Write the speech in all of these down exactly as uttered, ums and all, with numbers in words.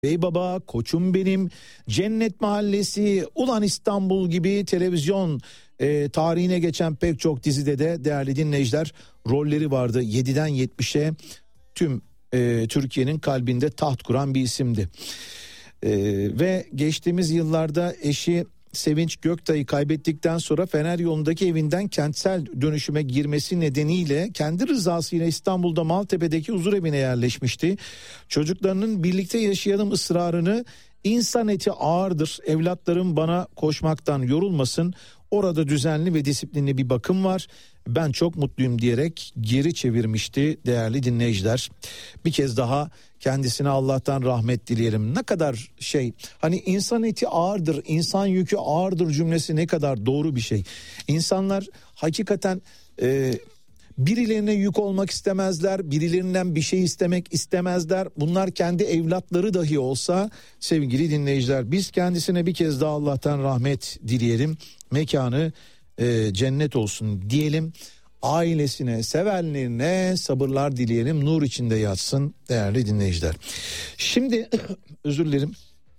Bey Baba, Koçum Benim, Cennet Mahallesi, Ulan İstanbul gibi televizyon e, tarihine geçen pek çok dizide de değerli dinleyiciler rolleri vardı. yediden yetmişe tüm e, Türkiye'nin kalbinde taht kuran bir isimdi. E, ve geçtiğimiz yıllarda eşi Sevinç Göktay'ı kaybettikten sonra Fener yolundaki evinden kentsel dönüşüme girmesi nedeniyle kendi rızasıyla İstanbul'da Maltepe'deki huzurevine yerleşmişti. Çocuklarının birlikte yaşayalım ısrarını, insan eti ağırdır, evlatlarım bana koşmaktan yorulmasın, orada düzenli ve disiplinli bir bakım var, ben çok mutluyum diyerek geri çevirmişti değerli dinleyiciler. Bir kez daha kendisine Allah'tan rahmet dileyelim. Ne kadar şey, hani insan eti ağırdır, insan yükü ağırdır cümlesi ne kadar doğru bir şey. İnsanlar hakikaten e, birilerine yük olmak istemezler, birilerinden bir şey istemek istemezler. Bunlar kendi evlatları dahi olsa sevgili dinleyiciler, biz kendisine bir kez daha Allah'tan rahmet dileyelim. Mekanı e, cennet olsun diyelim. Ailesine, sevenlerine sabırlar dileyelim. Nur içinde yatsın değerli dinleyiciler. Şimdi özür dilerim.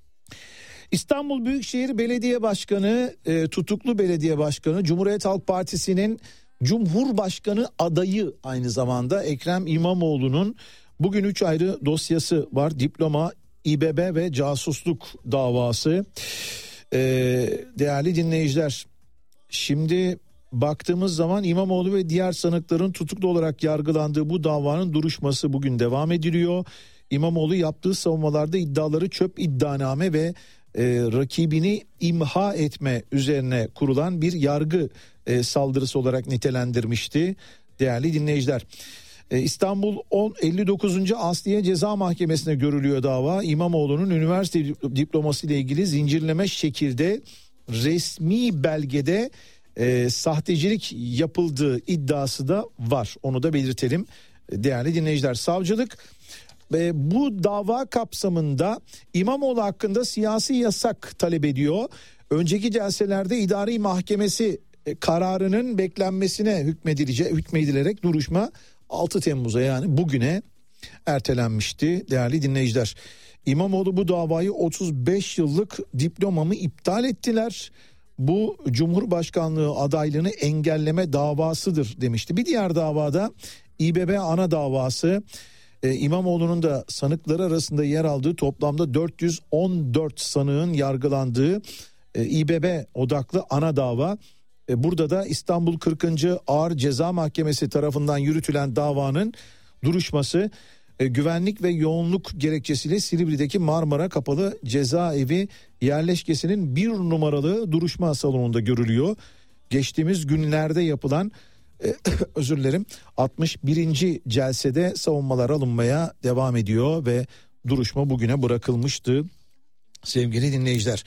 İstanbul Büyükşehir Belediye Başkanı, e, tutuklu belediye başkanı, Cumhuriyet Halk Partisi'nin Cumhurbaşkanı adayı aynı zamanda Ekrem İmamoğlu'nun bugün üç ayrı dosyası var. Diploma, İBB ve casusluk davası. E, değerli dinleyiciler, şimdi baktığımız zaman İmamoğlu ve diğer sanıkların tutuklu olarak yargılandığı bu davanın duruşması bugün devam ediliyor. İmamoğlu yaptığı savunmalarda iddiaları çöp iddianame ve e, rakibini imha etme üzerine kurulan bir yargı e, saldırısı olarak nitelendirmişti değerli dinleyiciler. E, İstanbul on elli dokuzuncu Asliye Ceza Mahkemesi'ne görülüyor dava. İmamoğlu'nun üniversite diploması ile ilgili zincirleme şekilde resmi belgede E, sahtecilik yapıldığı iddiası da var. Onu da belirtelim değerli dinleyiciler. Savcılık e, bu dava kapsamında İmamoğlu hakkında siyasi yasak talep ediyor. Önceki celselerde idari mahkemesi e, kararının beklenmesine hükmedilecek, hükmedilerek duruşma altı Temmuz'a yani bugüne ertelenmişti değerli dinleyiciler. İmamoğlu bu davayı otuz beş yıllık diplomamı iptal ettiler, bu Cumhurbaşkanlığı adaylığını engelleme davasıdır demişti. Bir diğer davada İBB ana davası, e, İmamoğlu'nun da sanıkları arasında yer aldığı toplamda dört yüz on dört sanığın yargılandığı e, İBB odaklı ana dava. E, burada da İstanbul kırkıncı Ağır Ceza Mahkemesi tarafından yürütülen davanın duruşması e, güvenlik ve yoğunluk gerekçesiyle Silivri'deki Marmara Kapalı Cezaevi yerleşkesinin bir numaralı duruşma salonunda görülüyor. Geçtiğimiz günlerde yapılan e, özür dilerim altmış birinci celsede savunmalar alınmaya devam ediyor ve duruşma bugüne bırakılmıştı sevgili dinleyiciler.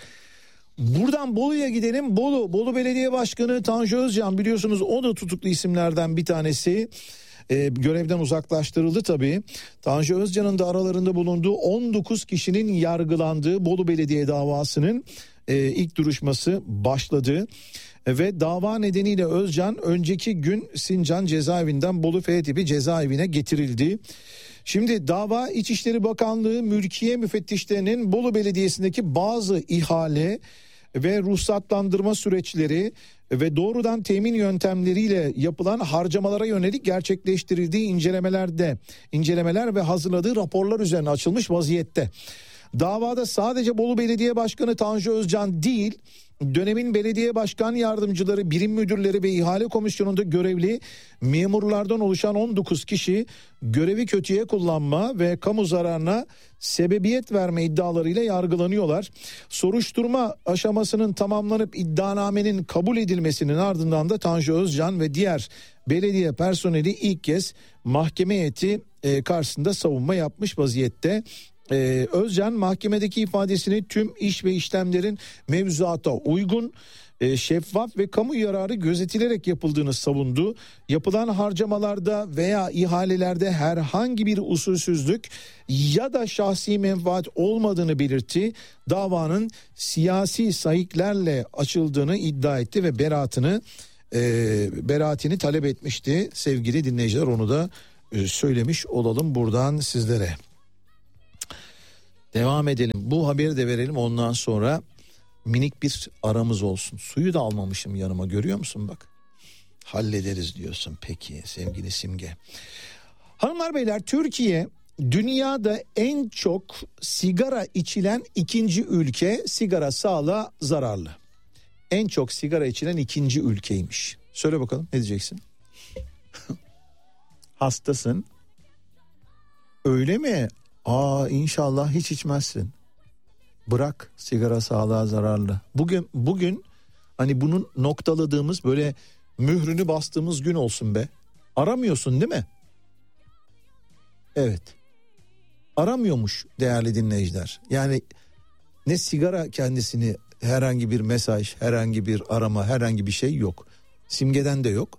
Buradan Bolu'ya gidelim. Bolu, Bolu Belediye Başkanı Tanju Özcan, biliyorsunuz o da tutuklu isimlerden bir tanesi. E, görevden uzaklaştırıldı tabii. Tanju Özcan'ın da aralarında bulunduğu on dokuz kişinin yargılandığı Bolu Belediye davasının e, ilk duruşması başladı. E, ve dava nedeniyle Özcan önceki gün Sincan cezaevinden Bolu F tipi cezaevine getirildi. Şimdi dava İçişleri Bakanlığı mülkiye müfettişlerinin Bolu Belediyesi'ndeki bazı ihale ve ruhsatlandırma süreçleri ve doğrudan temin yöntemleriyle yapılan harcamalara yönelik gerçekleştirildiği incelemelerde, incelemeler ve hazırladığı raporlar üzerine açılmış vaziyette. Davada sadece Bolu Belediye Başkanı Tanju Özcan değil, dönemin belediye başkan yardımcıları, birim müdürleri ve ihale komisyonunda görevli memurlardan oluşan on dokuz kişi görevi kötüye kullanma ve kamu zararına sebebiyet verme iddialarıyla yargılanıyorlar. Soruşturma aşamasının tamamlanıp iddianamenin kabul edilmesinin ardından da Tanju Özcan ve diğer belediye personeli ilk kez mahkeme heyeti karşısında savunma yapmış vaziyette. Ee, Özcan mahkemedeki ifadesini tüm iş ve işlemlerin mevzuata uygun, e, şeffaf ve kamu yararı gözetilerek yapıldığını savundu. Yapılan harcamalarda veya ihalelerde herhangi bir usulsüzlük ya da şahsi menfaat olmadığını belirtti. Davanın siyasi sahiplerle açıldığını iddia etti ve beraatını e, beraatini talep etmişti. Sevgili dinleyiciler, onu da e, söylemiş olalım buradan sizlere. Devam edelim. Bu haberi de verelim, ondan sonra minik bir aramız olsun. Suyu da almamışım yanıma, görüyor musun bak. Hallederiz diyorsun. Peki sevgili Simge. Hanımlar beyler, Türkiye dünyada en çok sigara içilen ikinci ülke, sigara sağlığa zararlı. En çok sigara içilen ikinci ülkeymiş. Söyle bakalım, ne diyeceksin? Hastasın. Öyle mi? Aa, inşallah hiç içmezsin. Bırak, sigara sağlığa zararlı. Bugün bugün hani bunun noktaladığımız, böyle mührünü bastığımız gün olsun be. Aramıyorsun değil mi? Evet. Aramıyormuş değerli dinleyiciler. Yani ne sigara kendisini, herhangi bir mesaj, herhangi bir arama, herhangi bir şey yok. Simgeden de yok.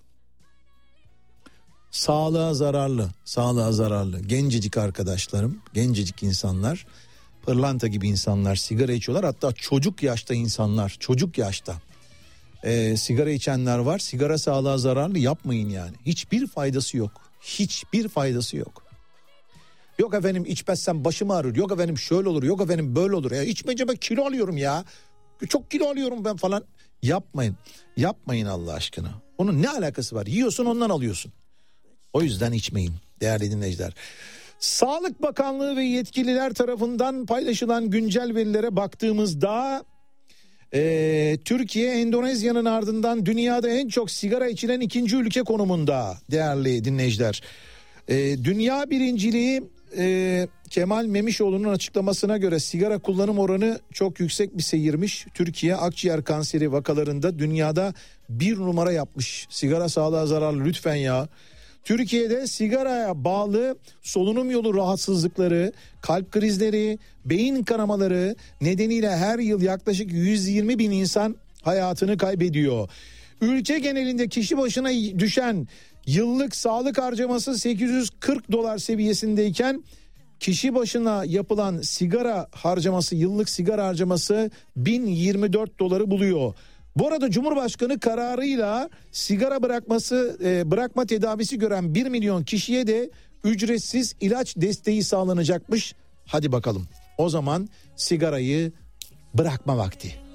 Sağlığa zararlı, sağlığa zararlı. Gencecik arkadaşlarım, gencecik insanlar, pırlanta gibi insanlar sigara içiyorlar. Hatta çocuk yaşta insanlar, çocuk yaşta ee, sigara içenler var. Sigara sağlığa zararlı, yapmayın yani. Hiçbir faydası yok. Hiçbir faydası yok. Yok efendim içmezsem başım ağrır. Yok efendim şöyle olur. Yok efendim böyle olur. Ya içmeyince ben kilo alıyorum ya. Çok kilo alıyorum ben falan. Yapmayın. Yapmayın Allah aşkına. Onun ne alakası var? Yiyorsun, ondan alıyorsun. O yüzden içmeyin değerli dinleyiciler. Sağlık Bakanlığı ve yetkililer tarafından paylaşılan güncel verilere baktığımızda e, Türkiye Endonezya'nın ardından dünyada en çok sigara içilen ikinci ülke konumunda değerli dinleyiciler. E, dünya birinciliği e, Kemal Memişoğlu'nun açıklamasına göre sigara kullanım oranı çok yüksek bir seyirmiş. Türkiye akciğer kanseri vakalarında dünyada bir numara yapmış. Sigara sağlığa zararlı, lütfen ya. Türkiye'de sigaraya bağlı solunum yolu rahatsızlıkları, kalp krizleri, beyin kanamaları nedeniyle her yıl yaklaşık yüz yirmi bin insan hayatını kaybediyor. Ülke genelinde kişi başına düşen yıllık sağlık harcaması sekiz yüz kırk dolar seviyesindeyken kişi başına yapılan sigara harcaması, yıllık sigara harcaması bin yirmi dört doları buluyor. Bu arada Cumhurbaşkanı kararıyla sigara bırakması e, bırakma tedavisi gören bir milyon kişiye de ücretsiz ilaç desteği sağlanacakmış. Hadi bakalım. O zaman sigarayı bırakma vakti.